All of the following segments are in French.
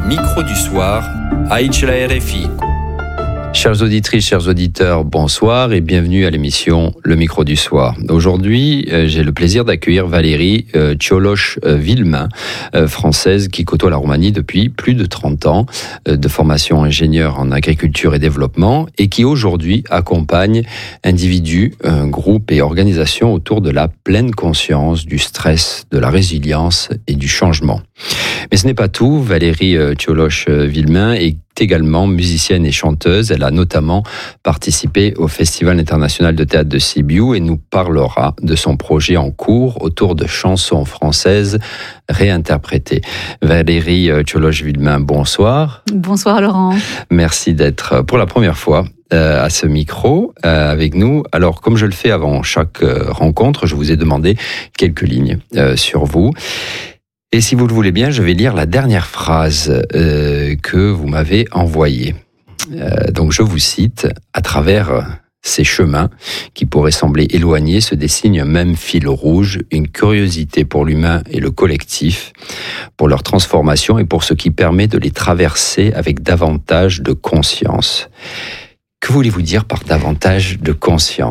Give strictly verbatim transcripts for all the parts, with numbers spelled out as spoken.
micro du soir, Aïch la R F I. Chères auditrices, chers auditeurs, bonsoir et bienvenue à l'émission Le Micro du Soir. Aujourd'hui, euh, j'ai le plaisir d'accueillir Valérie euh, Cioloș-Villemain, euh, française qui côtoie la Roumanie depuis plus de trente ans, euh, de formation ingénieure en agriculture et développement, et qui aujourd'hui accompagne individus, euh, groupes et organisations autour de la pleine conscience du stress, de la résilience et du changement. Mais ce n'est pas tout. Valérie euh, Cioloș-Villemain est également musicienne et chanteuse. Elle a notamment participé au Festival international de théâtre de Sibiu et nous parlera de son projet en cours autour de chansons françaises réinterprétées. Valérie Cioloș-Villemain, bonsoir. Bonsoir Laurent. Merci d'être pour la première fois euh, à ce micro euh, avec nous. Alors, comme je le fais avant chaque euh, rencontre, je vous ai demandé quelques lignes euh, sur vous. Et si vous le voulez bien, je vais lire la dernière phrase euh, que vous m'avez envoyée. Euh, donc je vous cite, « À travers ces chemins qui pourraient sembler éloignés se dessine un même fil rouge, une curiosité pour l'humain et le collectif, pour leur transformation et pour ce qui permet de les traverser avec davantage de conscience. » Que voulez-vous dire par davantage de conscience ?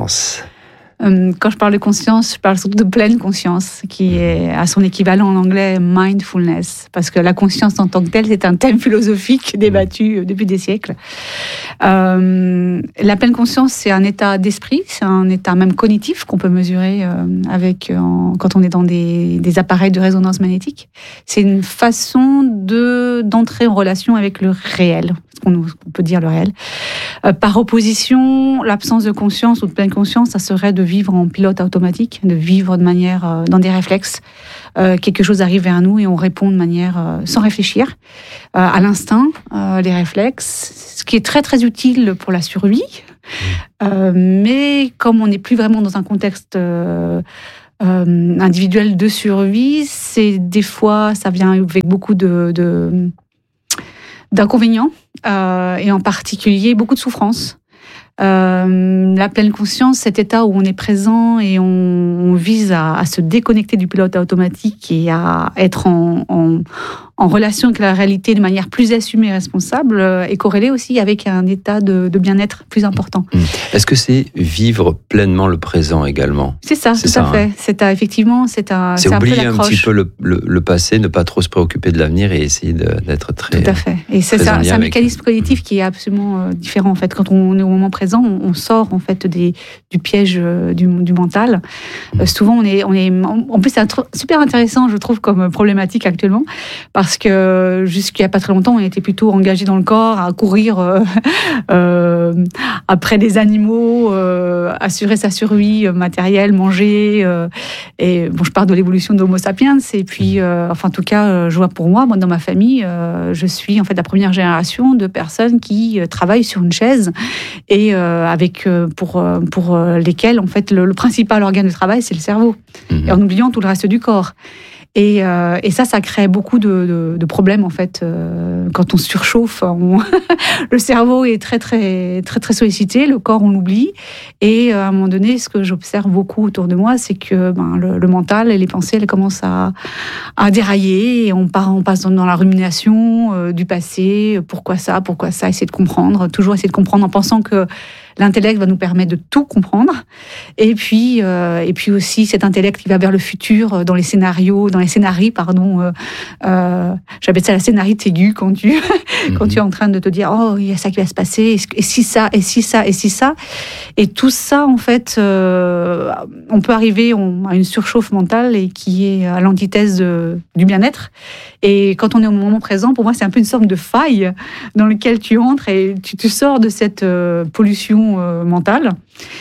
Quand je parle de conscience, je parle surtout de pleine conscience, qui est à son équivalent en anglais mindfulness, parce que la conscience en tant que telle, c'est un thème philosophique débattu depuis des siècles. Euh, la pleine conscience, c'est un état d'esprit, c'est un état même cognitif qu'on peut mesurer euh, avec en, quand on est dans des, des appareils de résonance magnétique. C'est une façon de d'entrer en relation avec le réel, ce qu'on, on peut dire le réel. Euh, par opposition, l'absence de conscience ou de pleine conscience, ça serait de vivre en pilote automatique, de vivre de manière, euh, dans des réflexes. Euh, quelque chose arrive vers nous et on répond de manière euh, sans réfléchir, euh, à l'instinct, euh, les réflexes, ce qui est très très utile pour la survie. Euh, mais comme on n'est plus vraiment dans un contexte euh, euh, individuel de survie, c'est des fois, ça vient avec beaucoup de, de d'inconvénients euh, et en particulier beaucoup de souffrance. Euh, la pleine conscience, cet état où on est présent et on, on vise à, à se déconnecter du pilote automatique et à être en, en, en relation avec la réalité de manière plus assumée et responsable, euh, est corrélé aussi avec un état de, de bien-être plus important. Est-ce que c'est vivre pleinement le présent également ? C'est ça, c'est tout ça, à fait. Hein. C'est à, effectivement, c'est un, c'est, c'est oublier un peu un petit peu le, le, le passé, ne pas trop se préoccuper de l'avenir et essayer de, d'être très. Tout à fait. Et c'est, ça, c'est un mécanisme cognitif qui est absolument euh, différent en fait. Quand on est au moment présent, on, on sort en fait des, du piège euh, du, du mental. Euh, souvent, on est, on est. En plus, c'est un tr- super intéressant, je trouve, comme problématique actuellement, parce que jusqu'il y a pas très longtemps, on était plutôt engagé dans le corps, à courir euh, euh, après des animaux, euh, assurer sa survie matérielle, manger. Euh, et bon, je parle de l'évolution de l'Homo sapiens. Et puis, euh, enfin, en tout cas, je vois pour moi, moi dans ma famille, euh, je suis en fait la première génération de personnes qui euh, travaillent sur une chaise et euh, avec euh, pour euh, pour euh, lesquelles en fait le, le principal organe de travail c'est le cerveau, mmh. et en oubliant tout le reste du corps. Et, euh, et ça, ça crée beaucoup de, de, de problèmes en fait. Euh, quand on surchauffe, on... le cerveau est très très très très sollicité, le corps on l'oublie. Et euh, à un moment donné, ce que j'observe beaucoup autour de moi, c'est que ben, le, le mental et les pensées, elles commencent à, à dérailler. Et on part, on passe dans, dans la rumination euh, du passé. Pourquoi ça, pourquoi ça, essayer de comprendre, toujours essayer de comprendre en pensant que l'intellect va nous permettre de tout comprendre. Et puis, euh, et puis aussi cet intellect qui va vers le futur, dans les scénarios, dans les scénarii, pardon. Euh, euh, j'appelle ça la scénarite aiguë quand tu, mm-hmm. quand tu es en train de te dire, oh, il y a ça qui va se passer, et si ça, et si ça, et si ça. Et tout ça, en fait, euh, on peut arriver à une surchauffe mentale et qui est à l'antithèse de, du bien-être. Et quand on est au moment présent, pour moi, c'est un peu une sorte de faille dans laquelle tu entres et tu, tu sors de cette euh, pollution euh, mentale.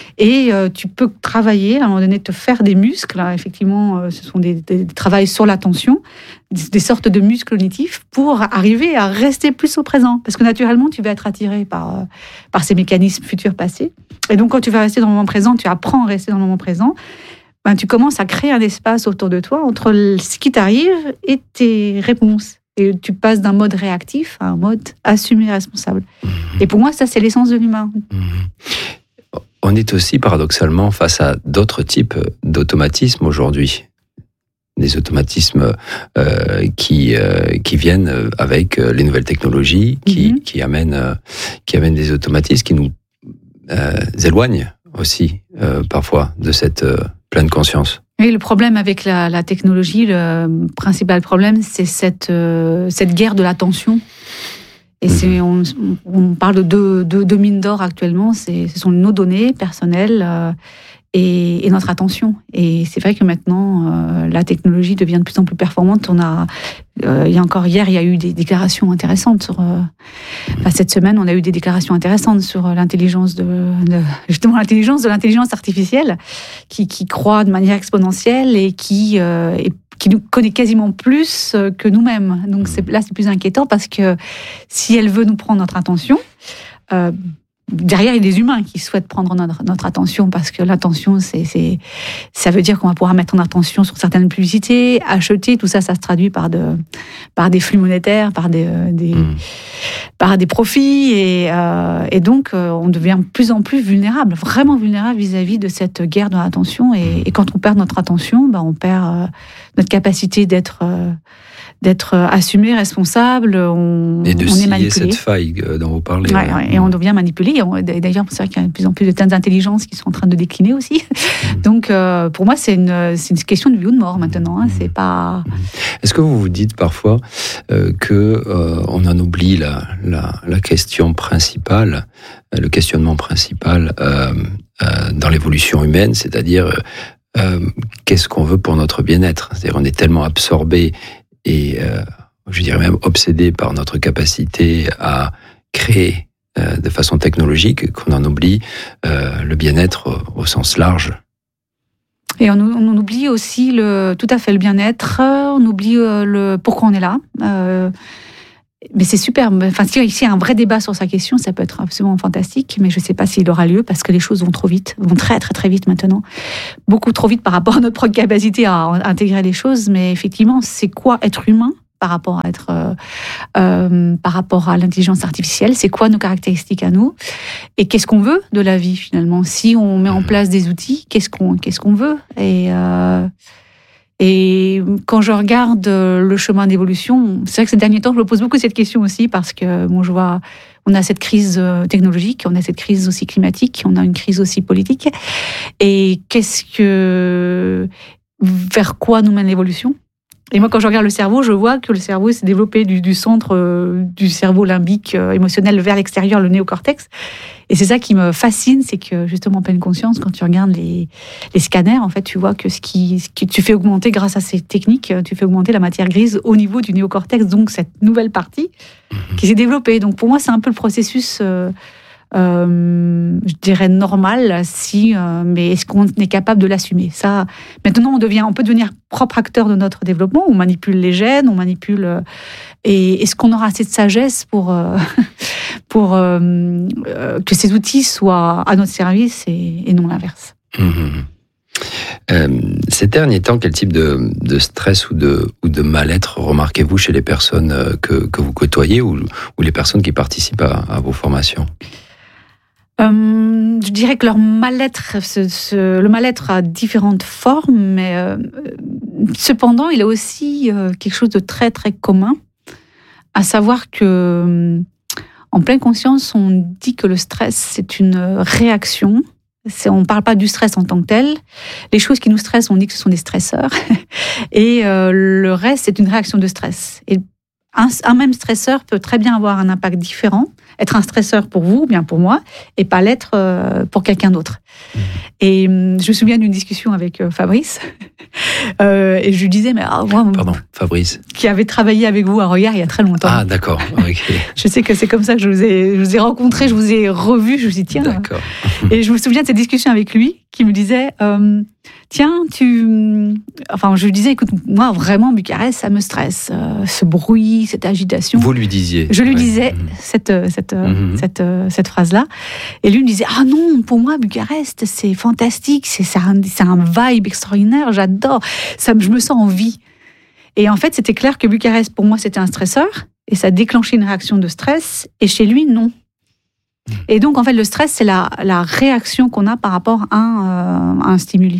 Et euh, tu peux travailler, à un moment donné, te faire des muscles. Hein, effectivement, euh, ce sont des, des, des travails sur l'attention, des, des sortes de muscles cognitifs pour arriver à rester plus au présent. Parce que naturellement, tu vas être attiré par, euh, par ces mécanismes futurs passés. Et donc, quand tu vas rester dans le moment présent, tu apprends à rester dans le moment présent. Ben, tu commences à créer un espace autour de toi entre ce qui t'arrive et tes réponses. Et tu passes d'un mode réactif à un mode assumé et responsable. Mmh. Et pour moi, ça, c'est l'essence de l'humain. Mmh. On est aussi paradoxalement face à d'autres types d'automatismes aujourd'hui. des automatismes euh, qui euh, qui viennent avec les nouvelles technologies, qui mm-hmm. qui amènent euh, qui amènent des automatismes qui nous euh, éloignent aussi euh, parfois de cette euh, pleine conscience. Oui, le problème avec la, la technologie, le principal problème, c'est cette euh, cette guerre de l'attention. Et c'est, on, on parle de deux, deux, deux mines d'or actuellement, c'est, ce sont nos données personnelles euh, et, et notre attention. Et c'est vrai que maintenant, euh, la technologie devient de plus en plus performante. On a, euh, il y a encore hier, il y a eu des déclarations intéressantes sur. Euh, enfin, cette semaine, on a eu des déclarations intéressantes sur l'intelligence de, de justement l'intelligence de l'intelligence artificielle, qui, qui croît de manière exponentielle et qui euh, est qui nous connaît quasiment plus que nous-mêmes. Donc c'est, là, c'est plus inquiétant parce que si elle veut nous prendre notre attention, euh, derrière, il y a des humains qui souhaitent prendre notre, notre attention parce que l'attention, c'est, c'est, ça veut dire qu'on va pouvoir mettre en attention sur certaines publicités, acheter, tout ça, ça se traduit par, de, par des flux monétaires, par des, des, mmh. par des profits. Et, euh, et donc, euh, on devient de plus en plus vulnérable, vraiment vulnérable vis-à-vis de cette guerre de l'attention. Et, et quand on perd notre attention, bah, on perd euh, notre capacité d'être... Euh, d'être assumé, responsable, on, et de on est manipulé. cette faille dont vous parlez. Ouais, ouais, et on devient manipulé. Et on, d'ailleurs, c'est vrai qu'il y a de plus en plus de tas d'intelligences qui sont en train de décliner aussi. Mmh. Donc, euh, pour moi, c'est une, c'est une question de vie ou de mort maintenant. Hein. Mmh. C'est pas... Est-ce que vous vous dites parfois euh, que euh, on en oublie la, la, la question principale, le questionnement principal euh, euh, dans l'évolution humaine, c'est-à-dire euh, qu'est-ce qu'on veut pour notre bien-être ? C'est-à-dire, on est tellement absorbé et euh, je dirais même obsédé par notre capacité à créer euh, de façon technologique qu'on en oublie euh, le bien-être au, au sens large. Et on, on oublie aussi le, tout à fait le bien-être, on oublie euh, le pourquoi on est là. Euh, mais c'est super. Enfin, s'il y a un vrai débat sur sa question, ça peut être absolument fantastique, mais je ne sais pas s'il aura lieu parce que les choses vont trop vite, vont très très très vite maintenant. Beaucoup trop vite par rapport à notre propre capacité à intégrer les choses, mais effectivement, c'est quoi être humain par rapport à être, euh, euh, par rapport à l'intelligence artificielle, c'est quoi nos caractéristiques à nous et qu'est-ce qu'on veut de la vie finalement. Si on met en place des outils, qu'est-ce qu'on qu'est-ce qu'on veut et euh, Et quand je regarde le chemin d'évolution, c'est vrai que ces derniers temps, je me pose beaucoup cette question aussi parce que bon, je vois, on a cette crise technologique, on a cette crise aussi climatique, on a une crise aussi politique. Et qu'est-ce que, vers quoi nous mène l'évolution ? Et moi, quand je regarde le cerveau, je vois que le cerveau s'est développé du, du centre euh, du cerveau limbique euh, émotionnel vers l'extérieur, le néocortex. Et c'est ça qui me fascine, c'est que justement, en pleine conscience, quand tu regardes les, les scanners, en fait, tu vois que ce qui, ce qui tu fais augmenter grâce à ces techniques, tu fais augmenter la matière grise au niveau du néocortex, donc cette nouvelle partie qui s'est développée. Donc pour moi, c'est un peu le processus... Euh, Euh, je dirais normal, si, euh, mais est-ce qu'on est capable de l'assumer ? Ça, maintenant, on devient, on peut devenir propre acteur de notre développement. On manipule les gènes, on manipule. Euh, et est-ce qu'on aura assez de sagesse pour euh, pour euh, euh, que ces outils soient à notre service et, et non l'inverse ? Mmh. Euh, ces derniers temps, quel type de, de stress ou de, ou de mal-être remarquez-vous chez les personnes que, que vous côtoyez ou, ou les personnes qui participent à, à vos formations ? Euh, je dirais que leur mal-être, ce, ce, le mal-être a différentes formes, mais euh, cependant, il a aussi euh, quelque chose de très très commun, à savoir que, euh, en pleine conscience, on dit que le stress c'est une réaction. C'est, on ne parle pas du stress en tant que tel. Les choses qui nous stressent, on dit que ce sont des stresseurs, et euh, le reste c'est une réaction de stress. Et un, un même stresseur peut très bien avoir un impact différent. Être un stresseur pour vous, ou bien pour moi, et pas l'être pour quelqu'un d'autre. Mmh. Et je me souviens d'une discussion avec Fabrice, euh, et je lui disais, mais ah, moi, pardon, Fabrice, qui avait travaillé avec vous à Regard il y a très longtemps. Ah, d'accord. Okay. Je sais que c'est comme ça que je vous ai, je vous ai rencontré, je vous ai revu, je me suis dit, tiens. D'accord. Et je me souviens de cette discussion avec lui, qui me disait, euh, tiens, tu... Enfin, je lui disais, écoute, moi, vraiment, Bucarest, ça me stresse. Euh, ce bruit, cette agitation. Vous lui disiez. Je lui ouais. disais mmh. cette, cette, mmh. cette, cette phrase-là. Et lui me disait, ah non, pour moi, Bucarest, c'est fantastique, c'est, c'est, un, c'est un vibe extraordinaire, j'adore, ça, je me sens en vie. Et en fait, c'était clair que Bucarest, pour moi, c'était un stresseur, et ça déclenchait une réaction de stress, et chez lui, non. Et donc, en fait, le stress, c'est la, la réaction qu'on a par rapport à un, euh, à un stimuli.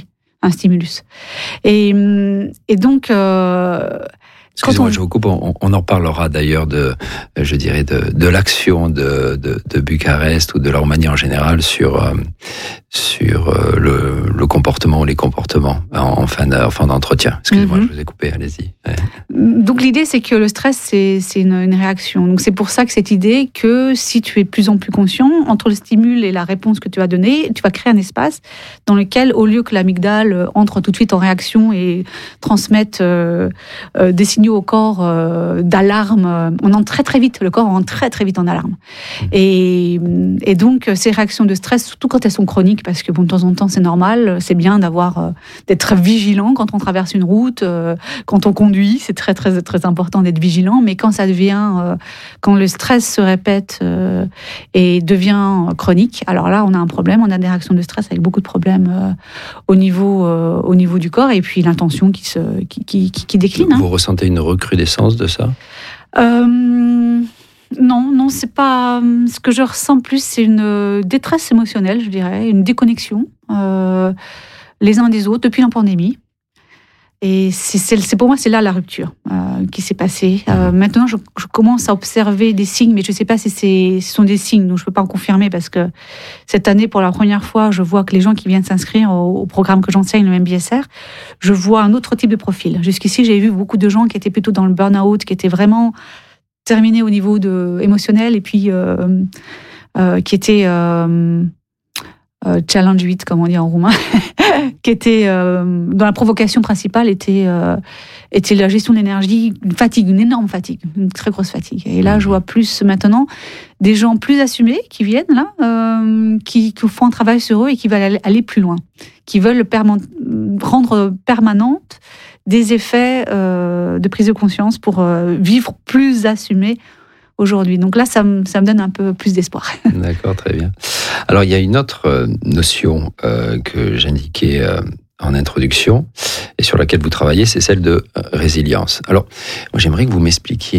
un stimulus. Et, et donc... Euh, Excusez-moi, on... je vous coupe. On, on en reparlera d'ailleurs de, je dirais, de, de l'action de, de, de Bucarest ou de la Roumanie en général sur euh, sur euh, le, le comportement ou les comportements en, en fin d'entretien. Excusez-moi, mm-hmm. je vous ai coupé. Allez-y. Ouais. Donc l'idée, c'est que le stress, c'est, c'est une, une réaction. Donc c'est pour ça que cette idée que si tu es de plus en plus conscient entre le stimule et la réponse que tu vas donner, tu vas créer un espace dans lequel, au lieu que l'amygdale entre tout de suite en réaction et transmette euh, euh, des signaux au corps euh, d'alarme, on entre très très vite, le corps entre très très vite en alarme. Et, et donc ces réactions de stress, surtout quand elles sont chroniques, parce que bon, de temps en temps c'est normal, c'est bien d'avoir euh, d'être vigilant quand on traverse une route, euh, quand on conduit, c'est très très très important d'être vigilant. Mais quand ça devient, euh, quand le stress se répète euh, et devient chronique, alors là on a un problème, on a des réactions de stress avec beaucoup de problèmes euh, au niveau euh, au niveau du corps et puis l'intention qui se qui qui, qui décline. Vous hein. ressentez une recrudescence de ça? euh, Non, non, c'est pas. Ce que je ressens plus, c'est une détresse émotionnelle, je dirais, une déconnexion euh, les uns des autres depuis la pandémie. Et c'est, c'est, c'est pour moi, c'est là la rupture euh, qui s'est passée. Euh, maintenant, je, je commence à observer des signes, mais je ne sais pas si c'est, ce sont des signes, donc je ne peux pas en confirmer parce que cette année, pour la première fois, je vois que les gens qui viennent s'inscrire au, au programme que j'enseigne, le M B S R, je vois un autre type de profil. Jusqu'ici, j'ai vu beaucoup de gens qui étaient plutôt dans le burn-out, qui étaient vraiment terminés au niveau de, émotionnel et puis euh, euh, qui étaient euh, euh, challenge huit, comme on dit en roumain, qui était euh, dont la provocation principale était euh, était la gestion de l'énergie, une fatigue, une énorme fatigue, une très grosse fatigue. Et là, je vois plus maintenant des gens plus assumés qui viennent là, euh, qui, qui font un travail sur eux et qui veulent aller, aller plus loin, qui veulent perman- rendre permanente des effets euh, de prise de conscience pour euh, vivre plus assumé aujourd'hui. Donc là, ça me, ça me donne un peu plus d'espoir. D'accord, très bien. Alors, il y a une autre euh, notion euh, que j'indiquais euh, en introduction et sur laquelle vous travaillez, c'est celle de euh, résilience. Alors, moi, j'aimerais que vous m'expliquiez